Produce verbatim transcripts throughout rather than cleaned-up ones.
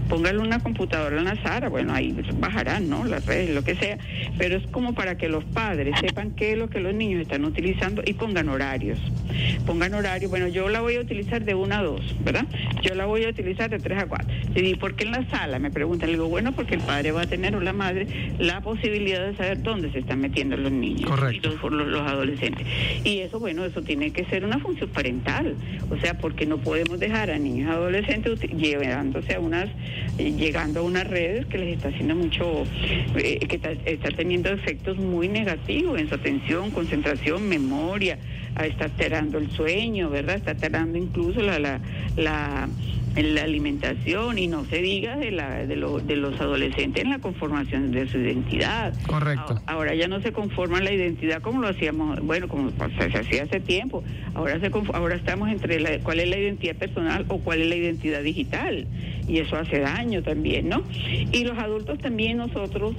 póngale una computadora en la sala, bueno, ahí bajarán, ¿no? Las redes, lo que sea, pero es como para que los padres sepan qué es lo que los niños están utilizando y pongan horarios. Pongan horarios, bueno, yo la voy a utilizar de una a dos, ¿verdad? Yo la voy a utilizar de tres a cuatro. ¿Y por qué en la sala? Me preguntan, le digo, bueno, porque el padre va a tener o la madre la posibilidad de saber dónde se están metiendo los niños. Correcto. Y los, los, los adolescentes. Y eso, bueno, eso tiene que ser una función parental, o sea, porque no podemos dejar a niños y adolescentes llevándose a unas, eh, llegando a unas redes que les está haciendo mucho, eh, que está, está teniendo efectos muy negativos en su atención, concentración, memoria, está alterando el sueño, ¿verdad? Está alterando incluso la la, la la alimentación, y no se diga de la de, lo, de los adolescentes en la conformación de su identidad. Correcto. Ahora ya no se conforma la identidad como lo hacíamos, bueno, como se, se hacía hace tiempo. Ahora se ahora estamos entre la, cuál es la identidad personal o cuál es la identidad digital, y eso hace daño también, ¿no? Y los adultos también, nosotros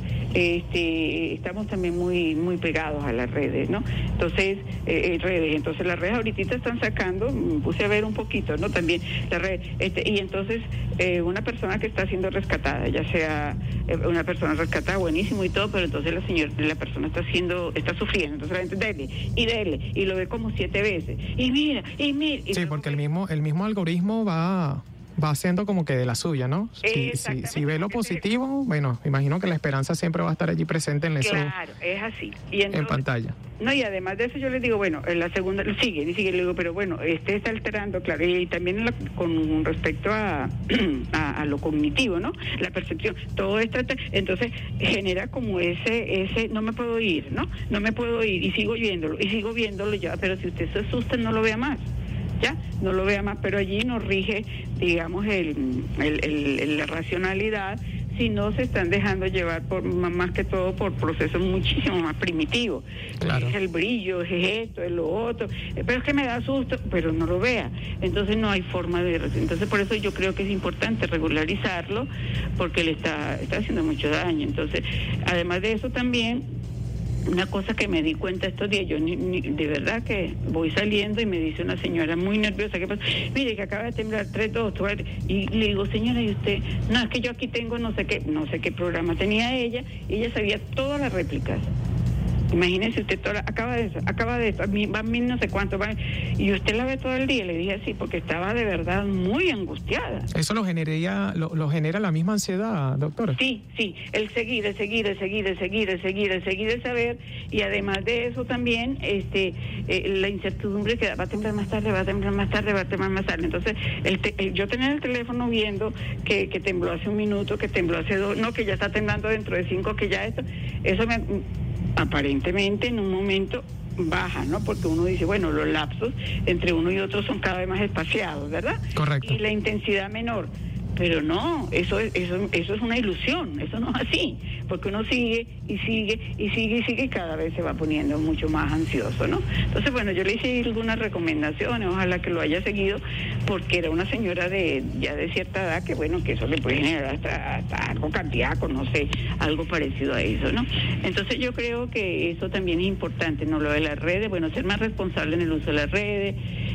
este estamos también muy muy pegados a las redes, ¿no? Entonces, eh, redes, entonces las redes ahorita están sacando, me puse a ver un poquito, ¿no? También las redes, este, y entonces eh, una persona que está siendo rescatada, ya sea eh, una persona rescatada, buenísimo y todo, pero entonces la señora, la persona está siendo, está sufriendo, entonces la gente dele y dele, y lo ve como siete veces, y mira, y mira. Y sí, porque el mismo, el mismo algoritmo va... va haciendo como que de la suya, ¿no? Si, si, si ve lo positivo, bueno, imagino que la esperanza siempre va a estar allí presente en eso. Claro, es así. Y entonces, en pantalla. No, y además de eso yo les digo, bueno, en la segunda, sigue, y sigue, le digo, pero bueno, este está alterando, claro, y también la, con respecto a, a, a lo cognitivo, ¿no? La percepción, todo esto, entonces genera como ese, ese, no me puedo ir, ¿no? No me puedo ir, y sigo viéndolo, y sigo viéndolo ya, pero si usted se asusta, no lo vea más. Ya, no lo vea más, pero allí nos rige, digamos, el, el, el, la racionalidad, si no se están dejando llevar por más que todo por procesos muchísimo más primitivos. Claro. Es el brillo, es esto, es lo otro, pero es que me da susto, pero no lo vea. Entonces no hay forma de... Entonces por eso yo creo que es importante regularizarlo, porque le está, está haciendo mucho daño. Entonces, además de eso también... Una cosa que me di cuenta estos días, yo ni, ni, de verdad que voy saliendo y me dice una señora muy nerviosa, ¿qué pasa? Mire, que acaba de temblar tres, dos, y le digo, señora, ¿y usted? No, es que yo aquí tengo no sé qué, no sé qué programa tenía ella, y ella sabía todas las réplicas. Imagínese usted, toda, acaba de eso, acaba de esto, va mil no sé cuánto, va, y usted la ve todo el día. Le dije así, porque estaba de verdad muy angustiada. ¿Eso lo generaría, lo, lo genera la misma ansiedad, doctora? Sí, sí, el seguir, el seguir, el seguir, el seguir, el seguir, el seguir, el saber, y además de eso también, este, eh, la incertidumbre que va a temblar más tarde, va a temblar más tarde, va a temblar más tarde. Entonces, el te, el, yo tenía el teléfono viendo que, que tembló hace un minuto, que tembló hace dos, no, que ya está temblando dentro de cinco, que ya esto, eso me... aparentemente en un momento baja, ¿no? Porque uno dice, bueno, los lapsos entre uno y otro son cada vez más espaciados, ¿verdad? Correcto. Y la intensidad menor. Pero no, eso es, eso, eso es una ilusión, eso no es así, porque uno sigue y sigue y sigue y sigue y cada vez se va poniendo mucho más ansioso, ¿no? Entonces, bueno, yo le hice algunas recomendaciones, ojalá que lo haya seguido, porque era una señora de ya de cierta edad que, bueno, que eso le puede generar hasta, hasta algo cardíaco, no sé, algo parecido a eso, ¿no? Entonces yo creo que eso también es importante, ¿no? Lo de las redes, bueno, ser más responsable en el uso de las redes,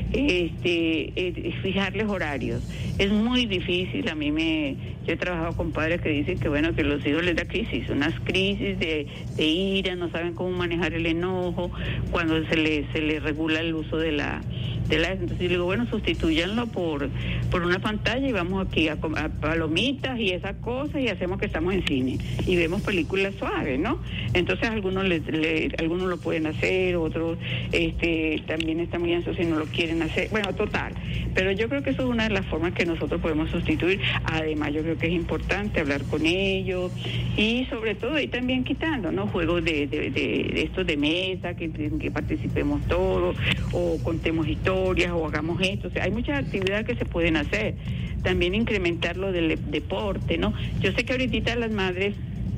este, eh, fijarles horarios. Es muy difícil, a mí me, yo he trabajado con padres que dicen que bueno, que los hijos les da crisis, unas crisis de, de ira, no saben cómo manejar el enojo, cuando se les, se les regula el uso de la, de la, entonces yo digo, bueno, sustitúyanlo por, por una pantalla y vamos aquí a, a palomitas y esas cosas y hacemos que estamos en cine y vemos películas suaves, ¿no? Entonces algunos les, les, algunos lo pueden hacer, otros este también están muy ansiosos y no lo quieren hacer, bueno, total, pero yo creo que eso es una de las formas que nosotros podemos sustituir. Además yo creo que es importante hablar con ellos y sobre todo y también quitando, ¿no? Juegos de, de, de, de estos de mesa, que, que participemos todos o contemos historias o hagamos esto, o sea, hay muchas actividades que se pueden hacer. También incrementar lo del deporte, ¿no? Yo sé que ahorita las madres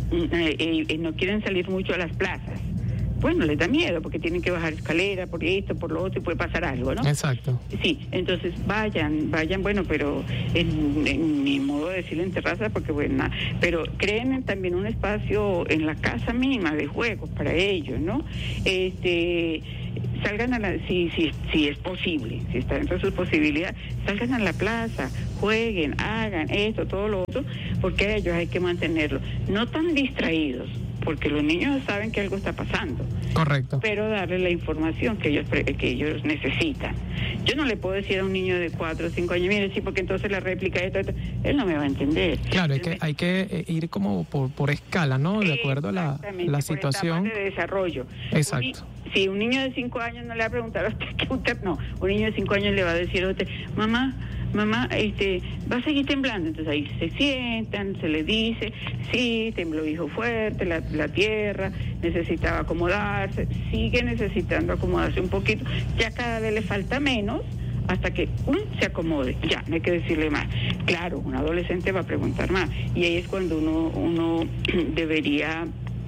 eh, eh, no quieren salir mucho a las plazas. Bueno, les da miedo porque tienen que bajar escalera, por esto, por lo otro, y puede pasar algo, ¿no? Exacto. Sí, entonces vayan, vayan, bueno, pero en, en mi modo de decirlo en terraza, porque bueno, pero creen también un espacio en la casa misma de juegos para ellos, ¿no? Este, salgan a la, si, si, si es posible, si está dentro de sus posibilidades, salgan a la plaza, jueguen, hagan esto, todo lo otro, porque a ellos hay que mantenerlos, no tan distraídos, porque los niños saben que algo está pasando. Correcto. Pero darle la información que ellos que ellos necesitan. Yo no le puedo decir a un niño de cuatro o cinco años, mire, sí, porque entonces la réplica esto, esto, él no me va a entender. Claro, hay que, hay que ir como por, por escala, ¿no? De acuerdo a la, la situación. Por etapas de desarrollo. Exacto. Un, si un niño de cinco años no le va a preguntar a usted qué usted, no, un niño de cinco años le va a decir a usted, mamá, mamá, este, va a seguir temblando. Entonces ahí se sientan, se le dice, sí, tembló hijo fuerte, la, la tierra, necesitaba acomodarse, sigue necesitando acomodarse un poquito, ya cada vez le falta menos, hasta que um, se acomode, ya, no hay que decirle más. Claro, un adolescente va a preguntar más, y ahí es cuando uno, uno debería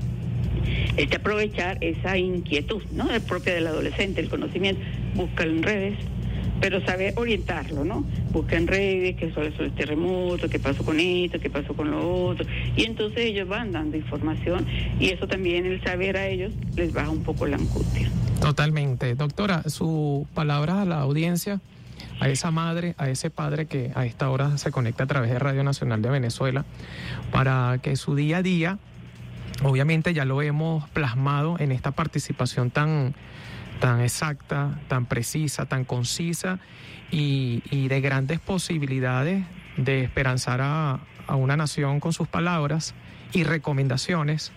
este, aprovechar esa inquietud, ¿no? Es propia del adolescente, el conocimiento, búscalo en redes, pero saber orientarlo, ¿no? Busca en redes qué son los terremotos, qué pasó con esto, qué pasó con lo otro, y entonces ellos van dando información, y eso también, el saber a ellos, les baja un poco la angustia. Totalmente. Doctora, sus palabras a la audiencia, a esa madre, a ese padre que a esta hora se conecta a través de Radio Nacional de Venezuela, para que su día a día, obviamente ya lo hemos plasmado en esta participación tan... tan exacta, tan precisa, tan concisa y, y de grandes posibilidades de esperanzar a, a una nación con sus palabras y recomendaciones.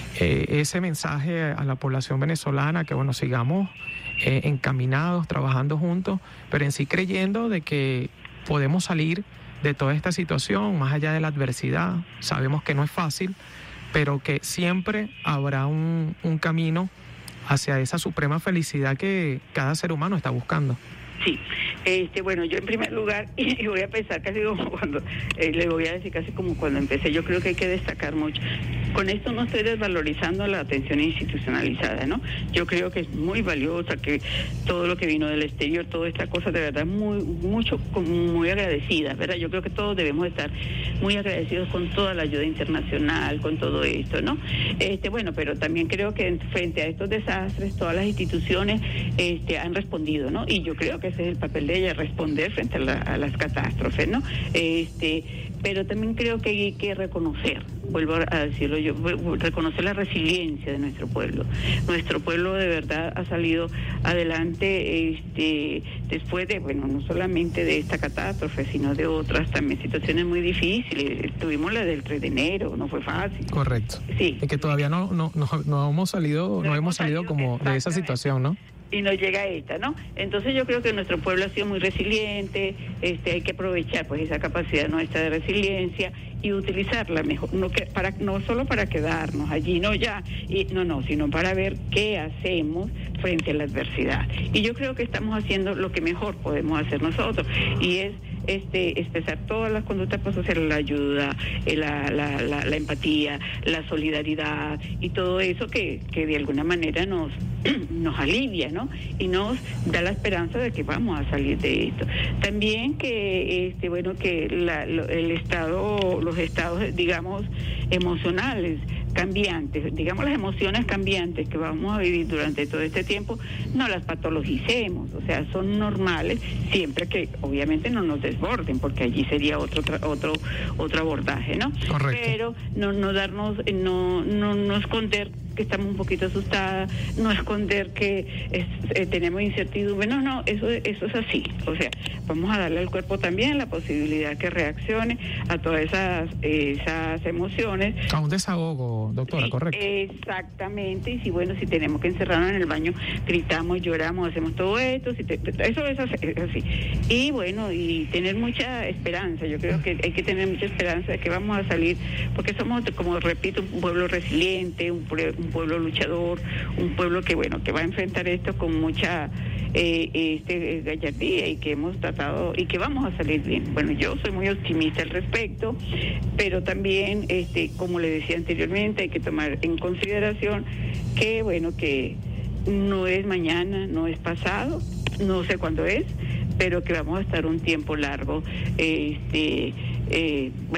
Eh, ese mensaje a la población venezolana, que bueno, sigamos eh, encaminados, trabajando juntos, pero en sí creyendo de que podemos salir de toda esta situación, más allá de la adversidad. Sabemos que no es fácil, pero que siempre habrá un, un camino hacia esa suprema felicidad que cada ser humano está buscando. Sí, este, bueno, yo en primer lugar, y voy a pensar casi como cuando, eh, le voy a decir casi como cuando empecé, yo creo que hay que destacar mucho. Con esto no estoy desvalorizando la atención institucionalizada, ¿no? Yo creo que es muy valiosa, que todo lo que vino del exterior, toda esta cosa, de verdad, muy, mucho, muy agradecida, ¿verdad? Yo creo que todos debemos estar muy agradecidos con toda la ayuda internacional, con todo esto, ¿no? Este, bueno, pero también creo que frente a estos desastres, todas las instituciones este, han respondido, ¿no? Y yo creo que ese es el papel de ella, responder frente a, la, a las catástrofes, ¿no? Este, pero también creo que hay que reconocer, vuelvo a decirlo yo, reconocer la resiliencia de nuestro pueblo. Nuestro pueblo de verdad ha salido adelante este, después de, bueno, no solamente de esta catástrofe, sino de otras también situaciones muy difíciles. Tuvimos la del tres de enero, no fue fácil. Correcto. Sí. Es que todavía no, no, no, no hemos salido, no, no hemos salido, salido como de esa situación, ¿no? Y nos llega esta, ¿no? Entonces yo creo que nuestro pueblo ha sido muy resiliente, este, hay que aprovechar pues esa capacidad nuestra de resiliencia y utilizarla mejor, no que para no solo para quedarnos allí, no ya, y no, no, sino para ver qué hacemos frente a la adversidad. Y yo creo que estamos haciendo lo que mejor podemos hacer nosotros, y es este expresar todas las conductas prosociales, la ayuda, la, la, la, la empatía, la solidaridad y todo eso que, que de alguna manera nos, nos alivia, ¿no? Y nos da la esperanza de que vamos a salir de esto. También que, este, bueno, que la, lo, el estado, los estados, digamos, emocionales cambiantes, digamos las emociones cambiantes que vamos a vivir durante todo este tiempo, no las patologicemos, o sea, son normales, siempre que obviamente no nos desborden, porque allí sería otro otro otro abordaje, ¿no? Correcto. Pero no no darnos, no no no esconder que estamos un poquito asustadas, no esconder que es, eh, tenemos incertidumbre, no, no, eso eso es así, o sea, vamos a darle al cuerpo también la posibilidad que reaccione a todas esas esas emociones. A un desahogo, doctora, sí, correcto. Exactamente, y si bueno, si tenemos que encerrarnos en el baño, gritamos, lloramos, hacemos todo esto, si te, eso es así. Y bueno, y tener mucha esperanza, yo creo que hay que tener mucha esperanza de que vamos a salir, porque somos, como repito, un pueblo resiliente, un, un pueblo luchador, un pueblo que bueno, que va a enfrentar esto con mucha eh, este, gallardía, y que hemos tratado, y que vamos a salir bien. Bueno, yo soy muy optimista al respecto, pero también, este, como le decía anteriormente, hay que tomar en consideración que, bueno, que no es mañana, no es pasado, no sé cuándo es, pero que vamos a estar un tiempo largo, este, eh, bueno,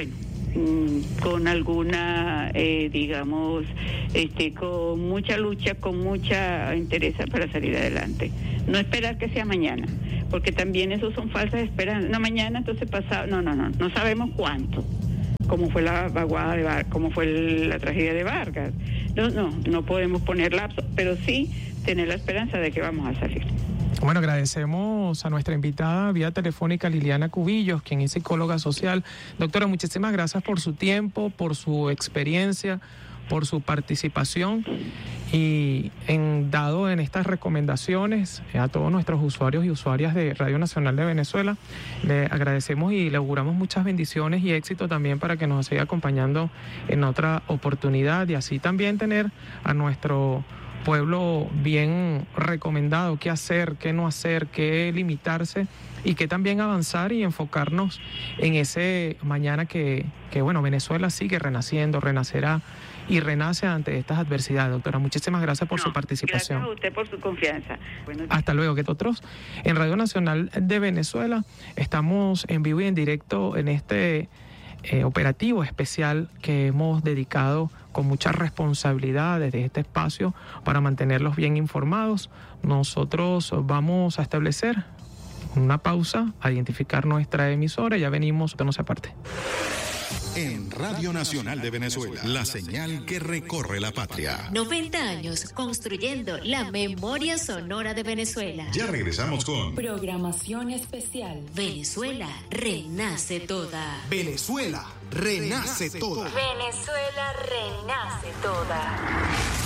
con alguna, eh, digamos, este, con mucha lucha, con mucha interés para salir adelante. No esperar que sea mañana, porque también esos son falsas esperanzas. No, mañana, entonces pasado, no, no, no, no sabemos cuánto, como fue la vaguada de Vargas, como fue el, la tragedia de Vargas. No, no, no podemos poner lapso, pero sí tener la esperanza de que vamos a salir. Bueno, agradecemos a nuestra invitada vía telefónica Liliana Cubillos, quien es psicóloga social. Doctora, muchísimas gracias por su tiempo, por su experiencia, por su participación y en dado en estas recomendaciones a todos nuestros usuarios y usuarias de Radio Nacional de Venezuela. Le agradecemos y le auguramos muchas bendiciones y éxito también para que nos siga acompañando en otra oportunidad y así también tener a nuestro pueblo bien recomendado qué hacer, qué no hacer, qué limitarse y qué también avanzar y enfocarnos en ese mañana que, que bueno, Venezuela sigue renaciendo, renacerá y renace ante estas adversidades. Doctora, muchísimas gracias por no, su participación. Gracias a usted por su confianza. Bueno, hasta luego. Que nosotros en Radio Nacional de Venezuela estamos en vivo y en directo en este eh, operativo especial que hemos dedicado con mucha responsabilidad desde este espacio para mantenerlos bien informados. Nosotros vamos a establecer una pausa, a identificar nuestra emisora y ya venimos, no se aparte. En Radio Nacional de Venezuela, la señal que recorre la patria. noventa años construyendo la memoria sonora de Venezuela. Ya regresamos con programación especial. Venezuela renace toda. Venezuela renace toda. Venezuela renace toda.